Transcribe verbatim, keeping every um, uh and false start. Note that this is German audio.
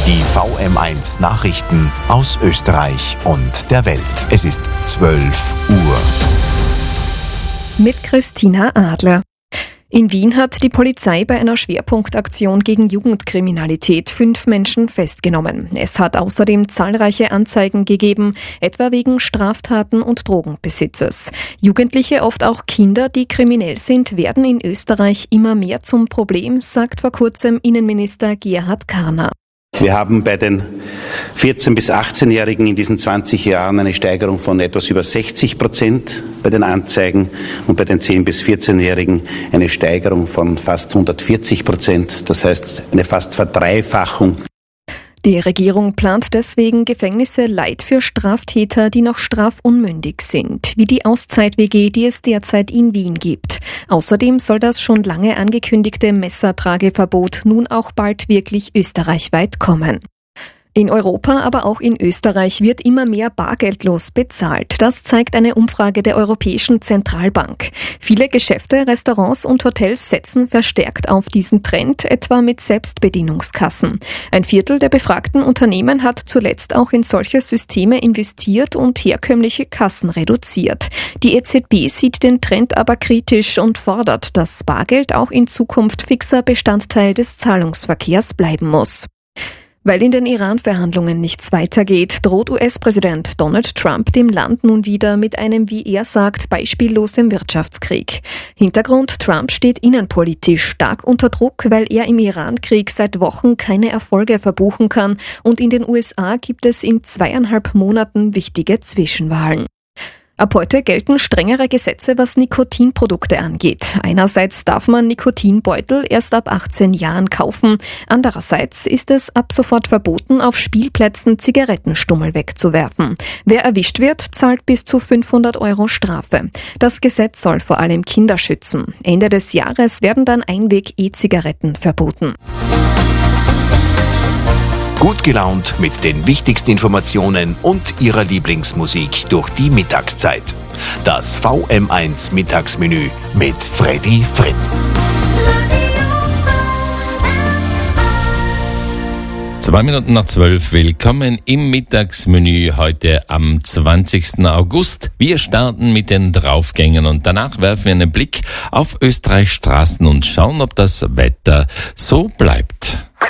Die V M eins Nachrichten aus Österreich und der Welt. Es ist zwölf Uhr. Mit Christina Adler. In Wien hat die Polizei bei einer Schwerpunktaktion gegen Jugendkriminalität fünf Menschen festgenommen. Es hat außerdem zahlreiche Anzeigen gegeben, etwa wegen Straftaten und Drogenbesitzes. Jugendliche, oft auch Kinder, die kriminell sind, werden in Österreich immer mehr zum Problem, sagt vor kurzem Innenminister Gerhard Karner. Wir haben bei den vierzehn- bis achtzehnjährigen in diesen zwanzig Jahren eine Steigerung von etwas über sechzig Prozent bei den Anzeigen und bei den zehn- bis vierzehnjährigen eine Steigerung von fast hundertvierzig Prozent. Das heißt eine fast Verdreifachung. Die Regierung plant deswegen Gefängnisse light für Straftäter, die noch strafunmündig sind, wie die Auszeit-W G, die es derzeit in Wien gibt. Außerdem soll das schon lange angekündigte Messertrageverbot nun auch bald wirklich österreichweit kommen. In Europa, aber auch in Österreich wird immer mehr bargeldlos bezahlt. Das zeigt eine Umfrage der Europäischen Zentralbank. Viele Geschäfte, Restaurants und Hotels setzen verstärkt auf diesen Trend, etwa mit Selbstbedienungskassen. Ein Viertel der befragten Unternehmen hat zuletzt auch in solche Systeme investiert und herkömmliche Kassen reduziert. Die E Z B sieht den Trend aber kritisch und fordert, dass Bargeld auch in Zukunft fixer Bestandteil des Zahlungsverkehrs bleiben muss. Weil in den Iran-Verhandlungen nichts weitergeht, droht U S-Präsident Donald Trump dem Land nun wieder mit einem, wie er sagt, beispiellosem Wirtschaftskrieg. Hintergrund: Trump steht innenpolitisch stark unter Druck, weil er im Iran-Krieg seit Wochen keine Erfolge verbuchen kann und in den U S A gibt es in zweieinhalb Monaten wichtige Zwischenwahlen. Ab heute gelten strengere Gesetze, was Nikotinprodukte angeht. Einerseits darf man Nikotinbeutel erst ab achtzehn Jahren kaufen. Andererseits ist es ab sofort verboten, auf Spielplätzen Zigarettenstummel wegzuwerfen. Wer erwischt wird, zahlt bis zu fünfhundert Euro Strafe. Das Gesetz soll vor allem Kinder schützen. Ende des Jahres werden dann Einweg-E-Zigaretten verboten. Gut gelaunt mit den wichtigsten Informationen und Ihrer Lieblingsmusik durch die Mittagszeit. Das V M eins Mittagsmenü mit Freddy Fritz. Zwei Minuten nach zwölf. Willkommen im Mittagsmenü heute am zwanzigsten August. Wir starten mit den Draufgängern und danach werfen wir einen Blick auf Österreichs Straßen und schauen, ob das Wetter so bleibt.